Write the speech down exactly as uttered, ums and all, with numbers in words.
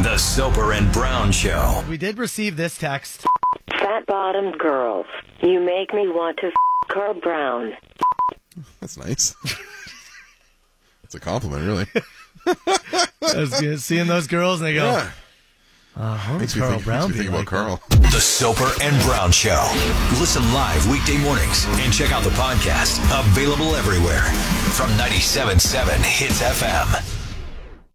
The Soper and Brown Show. We did receive this text. Fat-bottomed girls, you make me want to f*** Carl Brown. That's nice. That's a compliment, really. I was good seeing those girls and they go, Yeah. uh, how Makes does me Carl think, Brown makes me be think about like Carl. that? The Soper and Brown Show. Listen live weekday mornings and check out the podcast. Available everywhere from ninety-seven point seven Hits F M.